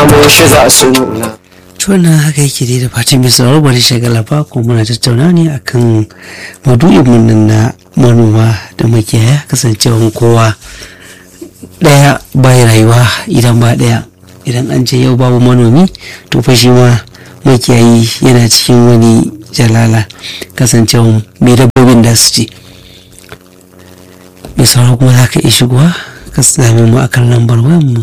mu shi za su nuna. Wannan haka yake dai da fatan bisa rawar shagala ba ko muna tattauna ne akan maudu'in mun na manoma da makiyaya, kasancewan kowa daya bai rayuwa idan ba daya. Idan an ce yau babu manomi to fa shi ma makiyayi yana cikin wani jalala, kasancewan mai dabbobin da su ci. Mai sauraro kuma za ka iya shigowa ka same mu akan lambar wayar mu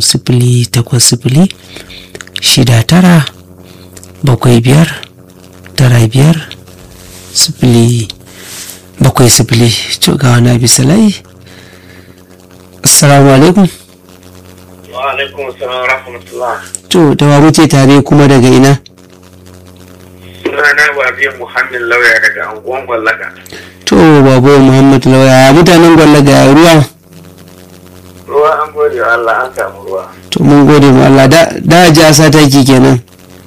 0806 bakwai biyar tara biyar sifili bakwai sifili. To ga wani bisa layi. Assalamu alaikum. Wa alaikum assalam wa rahmatullah. To da wa muke tare kuma daga ina? Sunana Babiyan Muhammad Lauya daga anguwan Gwallaga. To Babu Muhammad Lauya, mutanen Gwallaga ruwa? Ruwa an gode wa Allah, an samu ruwa. To mun gode mu Allah, da ji asa taki kenan.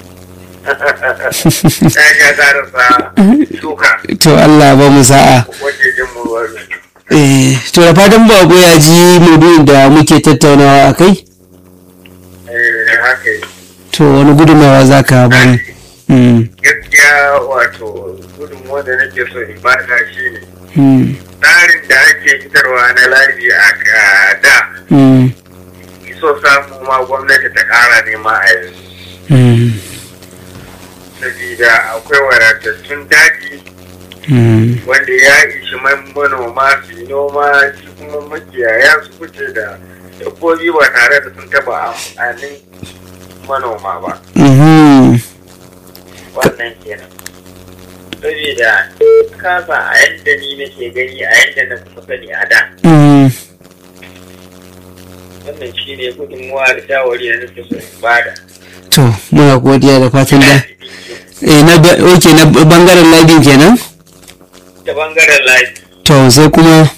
Ta ga zarasa shuka. To Allah ba mu sa'a. Wace jin mu ruwa. To da fatan Babu ya ji maudu'in da muke tattaunawa akai? Haka yi. To wani gudunmawa za ka bani? Gaskiya wato gudunmawa da nake so in bada shi ne. Tsarin da ake fitarwa na layi a da. So samu ma gwamnati ta kara nema a yanzu. Sabida akwai wadatattun daji wanda ya ishi manoma su yi noma, shi kuma makiyaya su fice da dabbobi ba tare da sun taba amfanin manoma ba. Wannan kenan. Sabida kasa a yadda ni nake gani a yadda na kuma sani a da. Wannan shi ne gudunmuwa da shawari da nake so in bada. To muna godiya da fatan da na bangaren labin kenan? Da bangaren labi. To sai kuma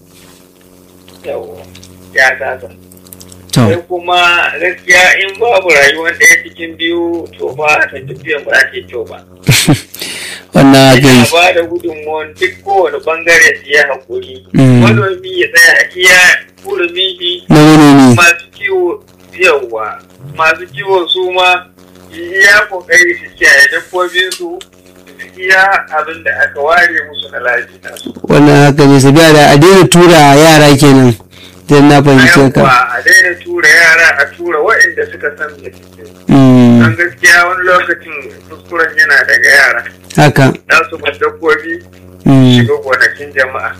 ya kasa. to Sai kuma gaskiya in babu rayuwar ɗaya cikin biyu to ba ta tafiyan ba ta kyau ba. wannan Ina gai ba da gudunmuwan duk kowane bangare su ya haƙuri. Manomi ya tsaya a iya hurumin shi. na manomi. Masu kiwo yawwa, masu kiwo su ma ya kokari su kiyaye dabbobin su iya abin da aka ware musu na lafiya su. Wannan haka ne, sabiya da a daina tura yara kenan, don na fahimce ka. Yawwa, a daina tura yara, a tura waɗanda suka san da suke. Mm, Don gaskiya wani lokacin kuskuren yana daga yara. haka. Za su bar dabbobi shiga gonakin jama'a.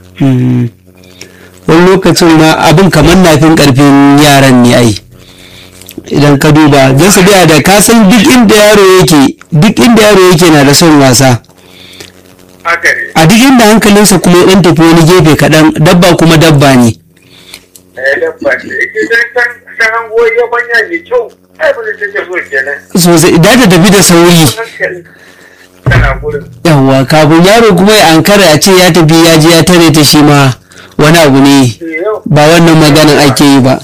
Wani lokacin ma abin kamar nafin karfin yaran ne ai. Idan ka duba, don sabiya da ka san duk inda yaro yake na da son wasa. Haka ne. A duk inda hankalinsa kuma ya ɗan tafi wani gefe kaɗan, dabba kuma dabba ne. Dabba ce. Idan ta hango yabanya mai kyau, ai ba da take so kenan. Sosai, idan ta tafi da sauri. Hankali tana gurin. Yawwa, kafin yaro kuma ya ankara a ce ya tafi ya je ya tare ta shi ma wani abu ne, Yau, ba wannan maganin ake yi ba.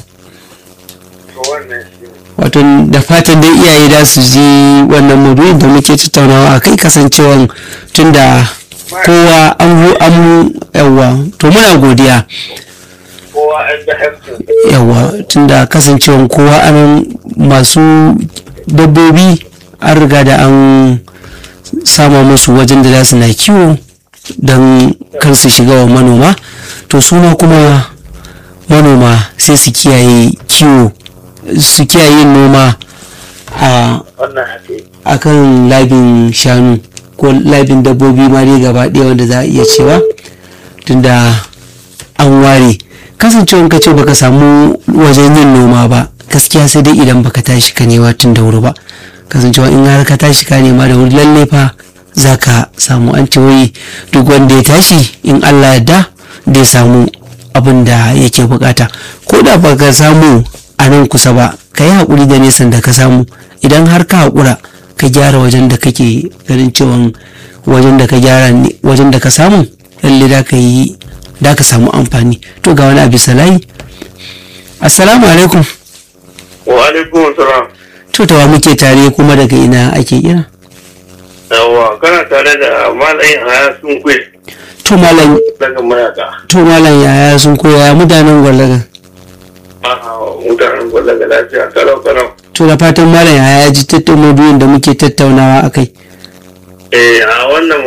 to wannan shi ne. Wato da fatan dai iyaye da su ji wannan maudu'in da muke tattaunawa a kai, kasancewan tunda kowa an yawwa, to muna godiya. Kowa an ga hakkin. Yawwa, tunda kasancewan kowa an masu dabbobi an riga da an sama musu wajen da za su na kiwo don kar su shiga wa manoma, to suna kuma manoma sai su kiyaye kiwo, su kiyaye yin noma a Wannan haka yi. akan labin shanu ko labin dabbobi ma dai gaba ɗaya wanda za a iya cewa, tunda an ware. Kasancewan ka ce baka samu wajen yin noma ba, gaskiya sai dai idan baka tashi ka nema tun da wuri ba. Kasancewa in har ka tashi ka nema da wuri, lalle fa za ka samu. An ce wai duk wanda ya tashi in Allah yarda zai samu abin da yake bukata, ko da baka samu a nan kusa ba, ka yi haƙuri da nesan da ka samu. Idan har ka haƙura ka gyara wajen da kake ganin cewa wajen da ka gyara ne wajen da ka samu, lalle da ka samu amfani. To ga wani abu salayi. Assalamu alaikum. Wa alaikum salam. To tawa muke tare kuma daga ina ake kira? Yawwa, kana tare da malayin haya sun kwe To malam daga mayaka. yaya sun koya mutanen Gwallaga? mutanen gwada ga lafiya kalau. To da fatan malam ya ji maudu'in da muke tattaunawa a kai. A wannan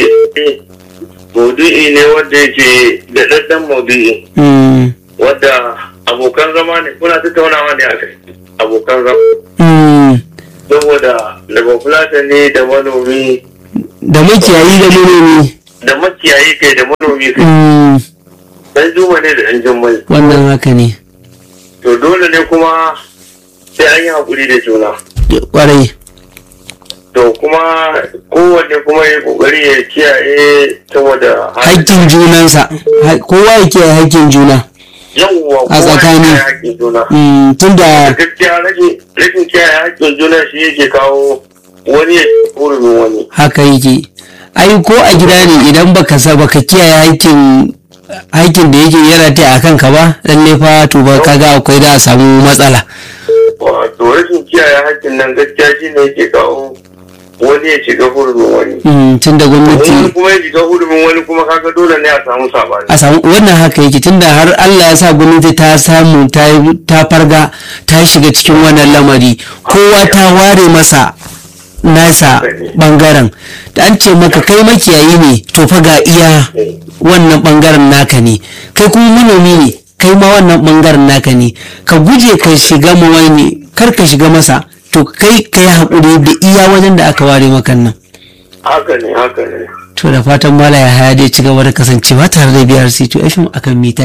maudu'i ne wanda yake da daddan maudu'i. Wadda abokan zama ne, kuna tattaunawa ne a kai. Abokan zama. Saboda da bafulata ne da manomi. Da makiyayi da manomi. Da makiyayi kai da manomi kai. Dan juma ne da dan jummai. Wannan haka ne. To dole ne kuma sai an yi haƙuri da juna. Ƙwarai. To kuma kowanne kuma ya ƙoƙari ya kiyaye saboda haƙƙin junansa. Kowa ya kiyaye haƙƙin juna. Yawwa a tsakani. haƙƙin juna. Tunda gaskiya rashin kiyaye haƙƙin juna shi yake kawo wani ya hurumin wani. Haka yake. Ai ko a gida ne idan baka kiyaye haƙƙin da yake yana ta a kanka ba lalle fa to ba kaga akwai da a samu matsala. Wato rashin kiyaye haƙƙin nan gaskiya shi ne yake kawo wani ya shiga hurumin wani. Tun da gwamnati. Wani kuma ya shiga hurumin wani kuma kaga dole ne a samu sabani. A samu wannan haka yake tunda har Allah ya sa gwamnati ta samu ta farga ta shiga cikin wannan lamari kowa ta ware masa nasa bangaren da an ce maka kai makiyayi ne to fa ga iya wannan bangaren naka ne kai kuma manomi ne kai ma wannan bangaren naka ne ka guje ka shiga mu wani kar ka shiga masa to kai haƙuri da iya wajen da aka ware maka nan. Haka ne. To da fatan mala ya haya dai ci gaba da kasancewa tare da BRC2 FM akan mita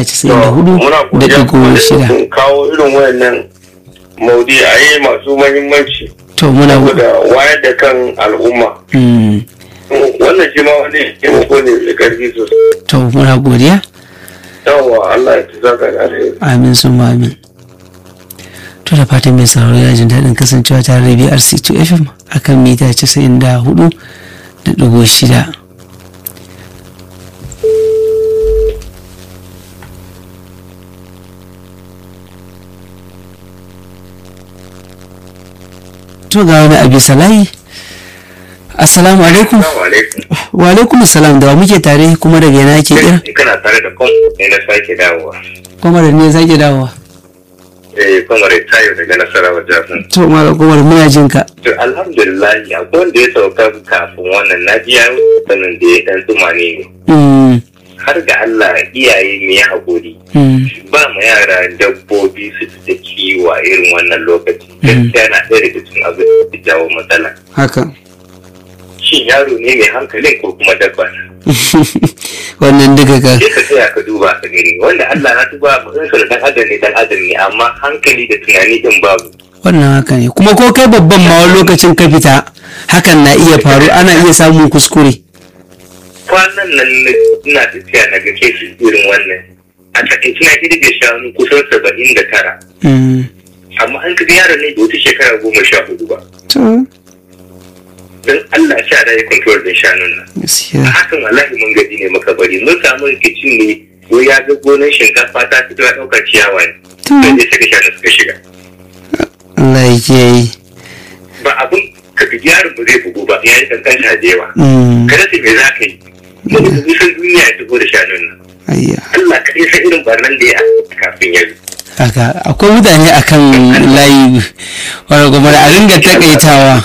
94.6. Muna kawo irin wayannan maudu'ai masu muhimmanci. To muna da wayar da kan al'umma. Wannan shi ma wani taimako ne da karfi sosai. To muna godiya. Yawwa Allah ya ci zaka da alheri. Amin sun amin. To da fatan mai sauraro ya jin daɗin kasancewa tare da BRC2 FM akan mita 94.6. To ga wani abi salayi. Assalamu alaikum. Wa alaikum assalam, da wa muke tare kuma daga yana ake kira? Kana tare da kuma ne na sake dawowa. Kuma da ne sake dawowa. Kuma da tayo daga Nasarawa Jafin. To mara kuma muna jin ka. To alhamdulillah akwai wanda ya sauka kafin wannan na biya sanin da ya dan tsumane ne. Har ga Allah iyaye mu ya haƙuri. Ba mu yara dabbobi su da kiwo a irin wannan lokaci. Gaskiya na ɗaya daga cikin abin da jawo matsala. Haka. Shin yaro ne mai hankalin ko kuma dabba? Wannan duka ka. Sai ka tsaya ka duba ka gani wanda Allah na tuba mutum sa da dan adam ne amma hankali da tunani din babu. Wannan haka ne kuma ko kai babban ma wani lokacin ka fita hakan na iya faru ana iya samun kuskure. Kwanan nan ina tafiya na ga keshi irin wannan a takaice na kirge shanu kusan 79. Amma an kaga yaron ne da wata shekara 14 ba. Don Allah sha da ya kwantuwar da shanun nan. Hakan wallahi mun gaji ne maka bari mun samu rikicin ne ko ya ga gonar shinkafa ta fito ya ɗaukar ciyawa ne. Sai dai saka shanu suka shiga. Allah ya kiyaye. Ba abin ka fi yaron ba zai bugu ba ya yi kankan da yawa. Kada sai me za ka yi. Mun kusan duniya ya tafi da shanun nan. Allah ka san irin barnan da ya kafin ya zo. Haka akwai mutane akan layi wanda kuma a ringa takaitawa.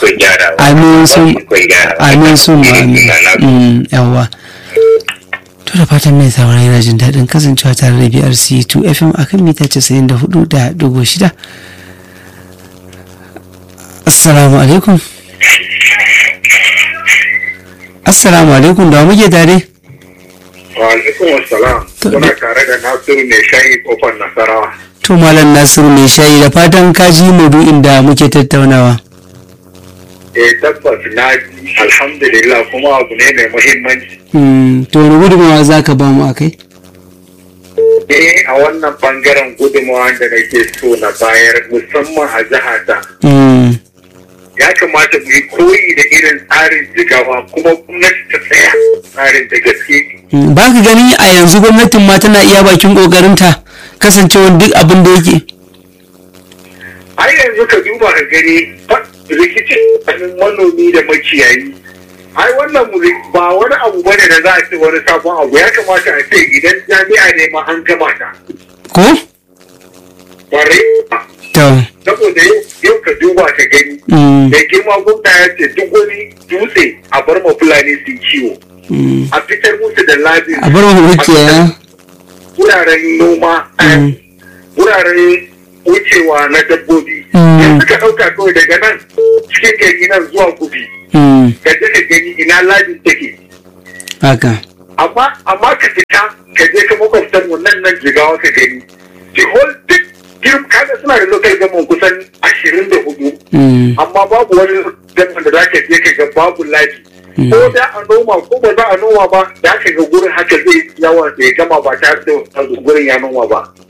Amin sun yawa. To da fatan mai saurari yana jin daɗin kasancewa tare da BRC2 FM akan mita 94.6. Assalamu alaikum. Assalamu alaikum, da muke tare? Wa alaikum assalam. Kuna tare da Nasiru mai shayi kofar Nasarawa. To Malam Nasiru mai shayi da fatan ka ji maudu'in da muke tattaunawa. Tabbas na ji alhamdulillah kuma abu ne mai muhimmanci. To wani gudunmawa za ka ba mu a kai? A wannan bangaren gudunmawa da nake so na bayar musamman a jihata. Ya kamata mu yi koyi da irin tsarin jigawa kuma gwamnati ta tsaya tsarin da gaske. Ba ka gani a yanzu gwamnatin ma tana iya bakin ƙoƙarinta kasancewar duk abin da yake? Ai yanzu ka duba ka gani rikicin tsakanin manomi da makiyayi. Ai wannan ba wani abu bane da za a ce wani sabon abu ya kamata a ce idan jami'a ne ma an gama ta. Ko? kwarai to saboda yau ka duba ka gani da girma gwamna ya ce duk wani dutse a bar ma fulani su kiwo a fitar musu da labi a bar mu wuce wuraren noma wuraren wucewa na dabbobi yanzu ka ɗauka kawai daga nan cikin gari nan zuwa gubi ka je ka gani ina labin take haka amma ka fita ka je ka makwabtan mu nan jigawa ka gani the whole duk kaga suna da local government kusan 24 amma babu wani government da zaka je ka ga babu labi ko da a noma ko ba za a noma ba da ka ga gurin haka zai yawa da ya gama ba tare da gurin ya noma ba